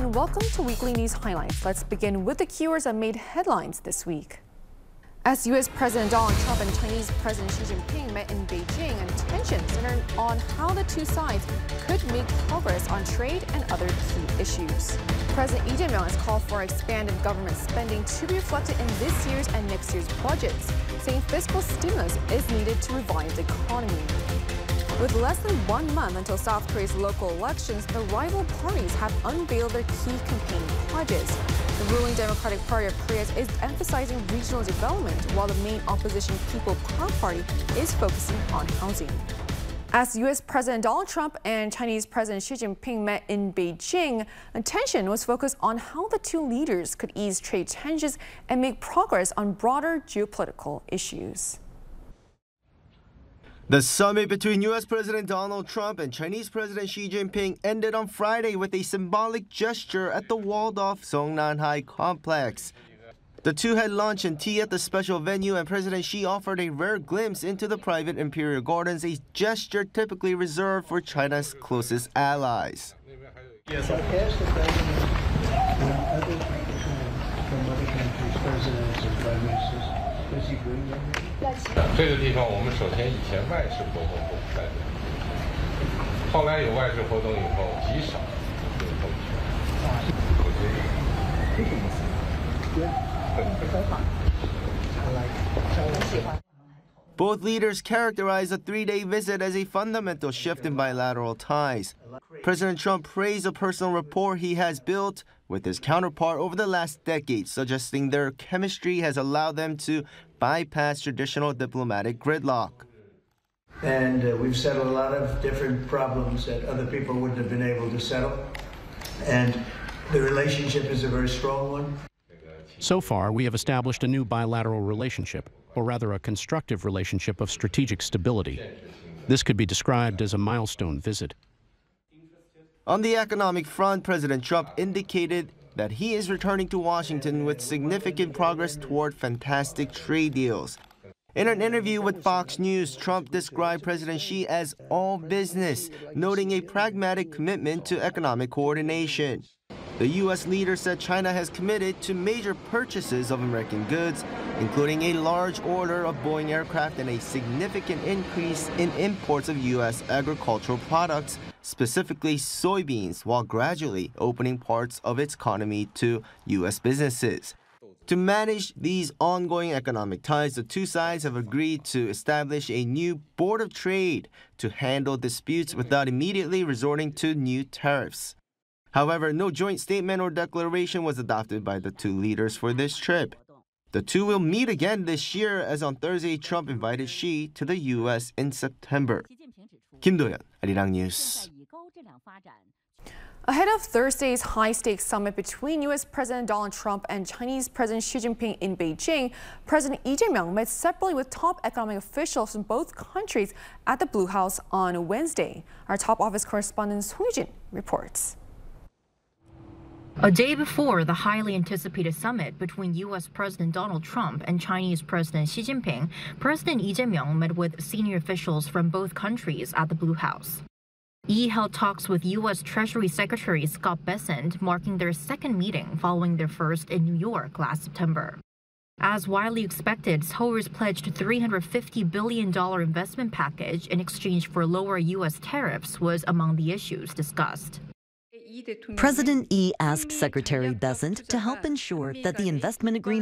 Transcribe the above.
everyone. Welcome to Weekly News Highlights. Let's begin with the keywords that made headlines this week. As U.S. President Donald Trump and Chinese President Xi Jinping met in Beijing, and tensions centered on how the two sides could make progress on trade and other key issues. President Lee Jae-myung has called for expanded government spending to be reflected in this year's and next year's budgets, saying fiscal stimulus is needed to revive the economy. With less than 1 month until South Korea's local elections, the rival parties have unveiled their key campaign pledges. The ruling Democratic Party of Korea is emphasizing regional development, while the main opposition People Power Party is focusing on housing. As U.S. President Donald Trump and Chinese President Xi Jinping met in Beijing, attention was focused on how the two leaders could ease trade tensions and make progress on broader geopolitical issues. The summit between U.S. President Donald Trump and Chinese President Xi Jinping ended on Friday with a symbolic gesture at the walled-off Seongnam-hai complex. The two had lunch and tea at the special venue, and President Xi offered a rare glimpse into the private imperial gardens, a gesture typically reserved for China's closest allies. So ask the president and other from other countries, presidents and prime ministers, does he bring them here? 这个地方我们首先以前外事活动不在这里，后来有外事活动以后极少有动权。 Both leaders characterized the three-day visit as a fundamental shift in bilateral ties. President Trump praised the personal rapport he has built with his counterpart over the last decade, suggesting their chemistry has allowed them to bypass traditional diplomatic gridlock. And we've settled a lot of different problems that other people wouldn't have been able to settle. And the relationship is a very strong one. So far, we have established a new bilateral relationship, or rather a constructive relationship of strategic stability. This could be described as a milestone visit. On the economic front, President Trump indicated that he is returning to Washington with significant progress toward fantastic trade deals. In an interview with Fox News, Trump described President Xi as all business, noting a pragmatic commitment to economic coordination. The U.S. leader said China has committed to major purchases of American goods, including a large order of Boeing aircraft and a significant increase in imports of U.S. agricultural products, specifically soybeans, while gradually opening parts of its economy to U.S. businesses. To manage these ongoing economic ties, the two sides have agreed to establish a new Board of Trade to handle disputes without immediately resorting to new tariffs. However, no joint statement or declaration was adopted by the two leaders for this trip. The two will meet again this year, as on Thursday, Trump invited Xi to the U.S. in September. Kim Do-yeon, Arirang News. Ahead of Thursday's high-stakes summit between U.S. President Donald Trump and Chinese President Xi Jinping in Beijing, President Lee Jae-myung met separately with top economic officials from both countries at the Blue House on Wednesday. Our top office correspondent Soo Jin reports. A day before the highly anticipated summit between U.S. President Donald Trump and Chinese President Xi Jinping, President Lee Jae-myung met with senior officials from both countries at the Blue House. Lee held talks with U.S. Treasury Secretary Scott Bessent, marking their second meeting following their first in New York last September. As widely expected, Seoul's pledged $350 billion investment package in exchange for lower U.S. tariffs was among the issues discussed. President Lee asked Secretary Bessent to help ensure that the investment agreement